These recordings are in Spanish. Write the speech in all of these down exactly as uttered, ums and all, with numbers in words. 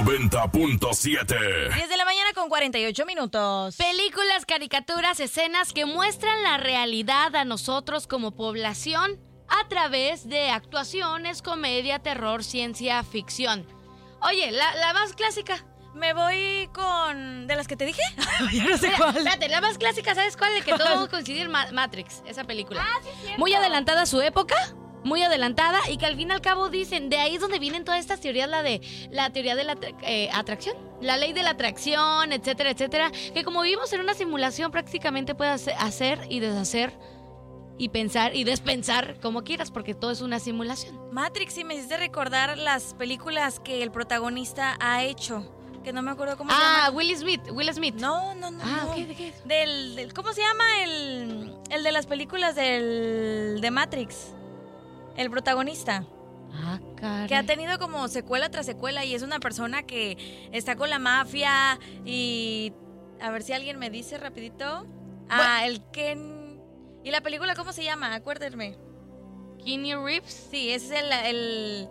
noventa punto siete. diez de la mañana con cuarenta y ocho minutos. Películas, caricaturas, escenas que muestran la realidad a nosotros como población a través de actuaciones, comedia, terror, ciencia ficción. Oye, la, la más clásica. Me voy con... ¿De las que te dije? Ya no sé Mira, cuál. espérate, la más clásica, ¿sabes cuál? De que todos vamos a coincidir, Ma- Matrix, esa película. Ah, sí, cierto. Muy adelantada a su época, muy adelantada, y que al fin y al cabo dicen, de ahí es donde vienen todas estas teorías, la de la teoría de la atra- eh, atracción, la ley de la atracción, etcétera, etcétera, que como vivimos en una simulación prácticamente puedes hacer y deshacer y pensar y despensar como quieras, porque todo es una simulación. Matrix, sí me hiciste recordar las películas que el protagonista ha hecho. Que no me acuerdo cómo se Ah, llama. Will Smith, Will Smith. No, no, no. Ah, no. ok, ¿de qué? Del, del- ¿Cómo se llama el, el de las películas del, de Matrix? El protagonista. Ah, caray. Que ha tenido como secuela tras secuela y es una persona que está con la mafia y... A ver si alguien me dice rapidito. Ah, el Ken... ¿Y la película cómo se llama? Acuérdenme. Keanu Reeves, Sí, ese es el... el...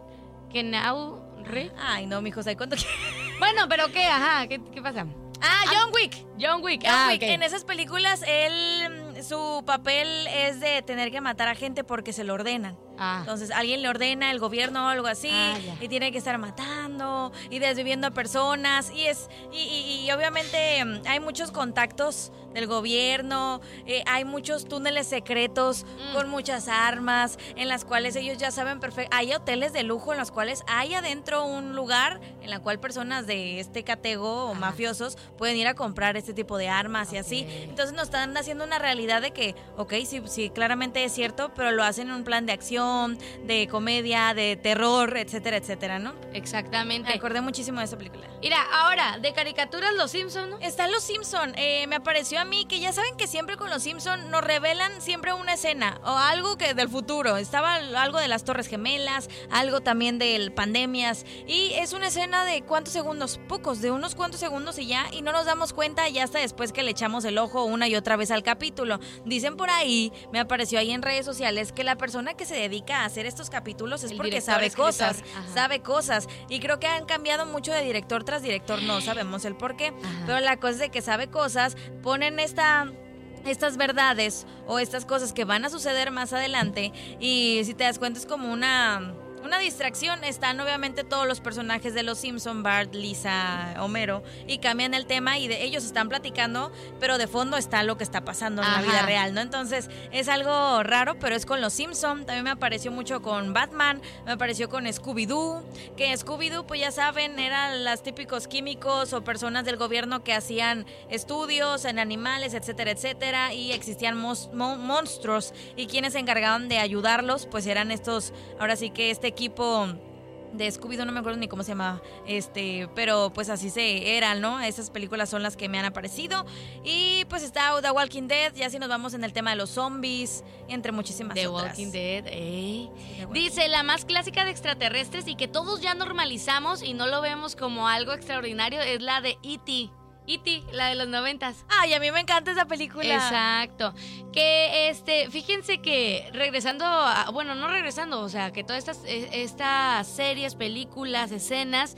Keanu Reeves. Ay, no, mijo, ¿sabes cuánto? Bueno, pero ¿qué? Ajá, ¿qué, qué pasa? Ah, John Wick. John Wick. John ah, Wick. ok. En esas películas, él, mm, su papel es de tener que matar a gente porque se lo ordenan. Ah. Entonces, alguien le ordena, el gobierno o algo así, Ah, ya. y tiene que estar matando y desviviendo a personas. Y es y, y- y obviamente mm, hay muchos contactos del gobierno, eh, hay muchos túneles secretos Mm. con muchas armas, en las cuales ellos ya saben perfecto. Hay hoteles de lujo en los cuales hay adentro un lugar en la cual personas de este catego o Ajá. mafiosos pueden ir a comprar este tipo de armas y así. Ok. Entonces nos están haciendo una realidad de que, ok, sí, sí, claramente es cierto, pero lo hacen en un plan de acción, de comedia, de terror, etcétera, etcétera, ¿no? Me Exactamente. acordé muchísimo de esa película. Mira, ahora, de caricaturas Los Simpson, ¿no? Están los Simpson. Eh, me apareció a mí que ya saben que siempre con los Simpson nos revelan siempre una escena o algo que del futuro. Estaba algo de las Torres Gemelas, algo también de pandemias y es una escena de cuántos segundos, pocos, de unos cuantos segundos y ya, y no nos damos cuenta ya hasta después que le echamos el ojo una y otra vez al capítulo. Dicen por ahí, me apareció ahí en redes sociales que la persona que se dedica a hacer estos capítulos es El porque director, sabe escritor. cosas, Ajá. sabe cosas y creo que han cambiado mucho de director tras director, no sabemos el por qué. Ajá. Pero la cosa es de que sabe cosas, ponen esta, estas verdades o estas cosas que van a suceder más adelante y si te das cuenta es como una... Una distracción. Están obviamente todos los personajes de los Simpson, Bart, Lisa, Homero, y cambian el tema y de, ellos están platicando, pero de fondo está lo que está pasando en Ajá. la vida real, ¿no? Entonces es algo raro, pero es con los Simpson. También me apareció mucho con Batman, me apareció con Scooby-Doo, que Scooby-Doo, pues ya saben, eran los típicos químicos o personas del gobierno que hacían estudios en animales, etcétera, etcétera, y existían mos- mon- monstruos, y quienes se encargaban de ayudarlos, pues eran estos, ahora sí que este equipo de Scooby-Doo, no me acuerdo ni cómo se llamaba, este, pero pues así se eran, ¿no? Esas películas son las que me han aparecido. Y pues está The Walking Dead, ya si nos vamos en el tema de los zombies, entre muchísimas The otras. Walking Dead, ey. The Walking Dice, la más clásica de extraterrestres y que todos ya normalizamos y no lo vemos como algo extraordinario es la de E T E T, la de los noventas. Ay, a mí me encanta esa película. Exacto. Que este, fíjense que regresando, a- bueno, no regresando, o sea, que todas estas, eh, estas series, películas, escenas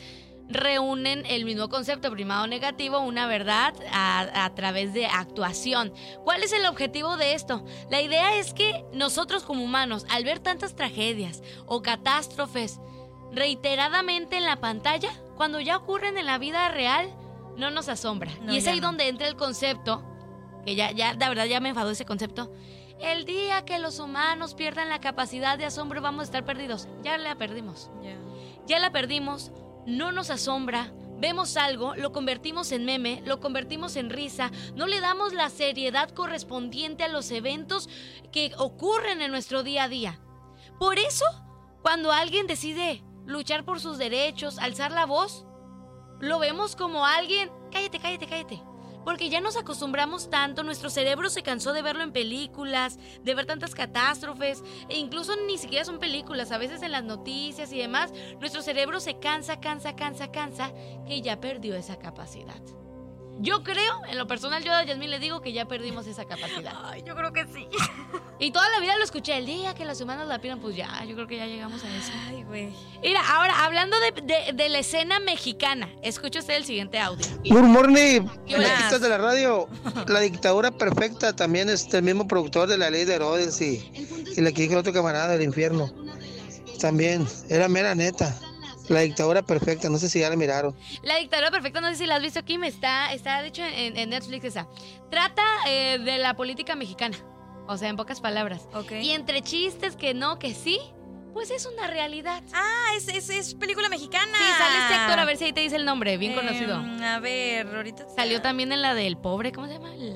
reúnen el mismo concepto, primado negativo, una verdad a, a través de actuación. ¿Cuál es el objetivo de esto? La idea es que nosotros como humanos, al ver tantas tragedias o catástrofes reiteradamente en la pantalla, cuando ya ocurren en la vida real, no nos asombra. No, y es ya ahí no. donde entra el concepto, que ya, ya, la verdad ya me enfadó ese concepto. El día que los humanos pierdan la capacidad de asombro vamos a estar perdidos. Ya la perdimos. Ya. Ya la perdimos, no nos asombra. Vemos algo, lo convertimos en meme, lo convertimos en risa, no le damos la seriedad correspondiente a los eventos que ocurren en nuestro día a día. Por eso, cuando alguien decide luchar por sus derechos, alzar la voz, lo vemos como alguien, cállate, cállate, cállate. Porque ya nos acostumbramos tanto, nuestro cerebro se cansó de verlo en películas, de ver tantas catástrofes, e incluso ni siquiera son películas, a veces en las noticias y demás, nuestro cerebro se cansa, cansa, cansa, cansa, que ya perdió esa capacidad. Yo creo, en lo personal, yo a Yasmín le digo que ya perdimos esa capacidad. Ay, yo creo que sí. Y toda la vida lo escuché, el día que los humanos la pierdan, pues ya, yo creo que ya llegamos a eso. Ay, güey. Mira, ahora, hablando de, de, de la escena mexicana, escuche usted el siguiente audio. Good morning, ¿Qué horas? fresquitas de la radio. La dictadura perfecta también es el mismo productor de La Ley de Herodes y, y la que dijo el otro camarada del infierno. También, era mera neta. La dictadura perfecta, no sé si ya la miraron. La dictadura perfecta, no sé si la has visto, Kim, está, está de hecho en, en Netflix esa. Trata eh, de la política mexicana, o sea, en pocas palabras. Ok. Y entre chistes que no, que sí, pues es una realidad. Ah, es, es, es película mexicana. Sí, sale este actor, a ver si ahí te dice el nombre, bien Eh, conocido. A ver, ahorita... Salió también en la del pobre, ¿cómo se llama? El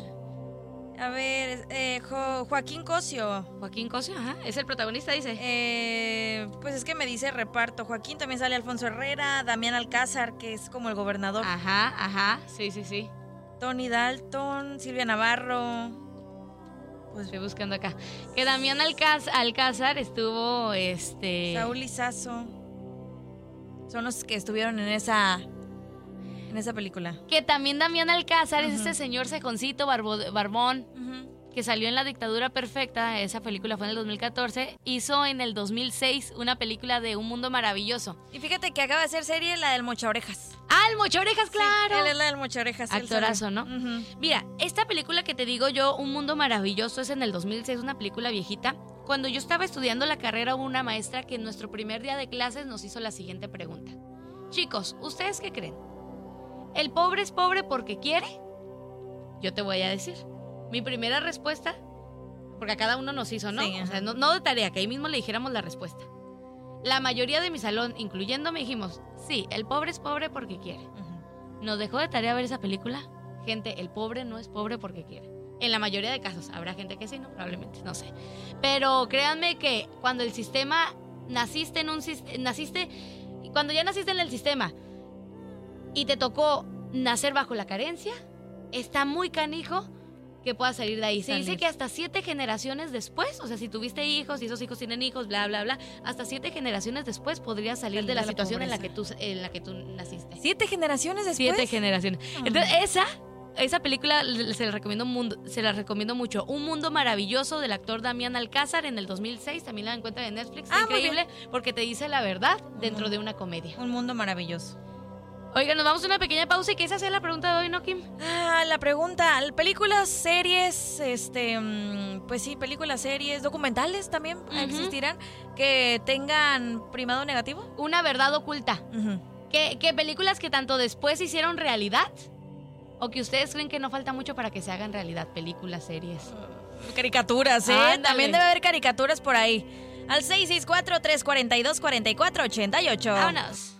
A ver, eh, Jo- Joaquín Cosio. Joaquín Cosio, ajá, es el protagonista, dice. Eh, pues es que me dice reparto. Joaquín, también sale Alfonso Herrera, Damián Alcázar, que es como el gobernador. Ajá, ajá, sí, sí, sí. Tony Dalton, Silvia Navarro. Pues Estoy buscando acá. Que Damián Alcázar, Alcázar estuvo, este... Saúl Lizazo. Son los que estuvieron en esa en esa película. Que también Damián Alcázar es Ujú. este señor cejoncito, barbo- barbón, Ujú. que salió en La Dictadura Perfecta. Esa película fue en el dos mil catorce. Hizo en el dos mil seis una película de Un Mundo Maravilloso. Y fíjate que acaba de ser serie la del Mocha Orejas. ¡Ah, el Mocho Orejas, claro! Sí, él es la del Mocha Orejas. él Actorazo, sale. ¿no? Ujú. Mira, esta película que te digo yo, Un Mundo Maravilloso, es en el dos mil seis, una película viejita. Cuando yo estaba estudiando la carrera, hubo una maestra que en nuestro primer día de clases nos hizo la siguiente pregunta. Chicos, ¿ustedes qué creen? ¿El pobre es pobre porque quiere? Yo te voy a decir. Mi primera respuesta, porque a cada uno nos hizo, ¿no? Sí, o ajá. sea, no, no de tarea, que ahí mismo le dijéramos la respuesta. La mayoría de mi salón, incluyéndome, dijimos, sí, el pobre es pobre porque quiere. Ujú. ¿Nos dejó de tarea ver esa película? Gente, el pobre no es pobre porque quiere. En la mayoría de casos. Habrá gente que sí, ¿no? Probablemente, no sé. Pero créanme que cuando el sistema... Naciste en un... sis- Naciste... Cuando ya naciste en el sistema y te tocó nacer bajo la carencia, está muy canijo que puedas salir de ahí. Se dice Salir. que hasta siete generaciones después, o sea, si tuviste hijos y esos hijos tienen hijos, bla, bla, bla, hasta siete generaciones después podrías salir Salir de la de la situación en la, que pobreza. tú, en la que tú naciste. ¿Siete generaciones después? Siete generaciones. Ah. Entonces, esa, esa película le- se la recomiendo mundo, se la recomiendo mucho. Un Mundo Maravilloso del actor Damián Alcázar en el dos mil seis, también la encuentran en Netflix. Ah, Está muy increíble porque te dice la verdad dentro Ujú. de una comedia. Un mundo maravilloso. Oiga, nos vamos a una pequeña pausa y que esa sea la pregunta de hoy, ¿no, Kim? Ah, la pregunta, películas, series, este, mm, pues sí, películas, series, documentales también Ujú. existirán que tengan primado negativo. Una verdad oculta. Ujú. ¿Qué, qué películas que tanto después hicieron realidad? ¿O que ustedes creen que no falta mucho para que se hagan realidad? Películas, series. Caricaturas, ¿eh? Ándale. También debe haber caricaturas por ahí. Al seis seis cuatro, tres cuatro dos, cuatro cuatro ocho ocho. Vámonos.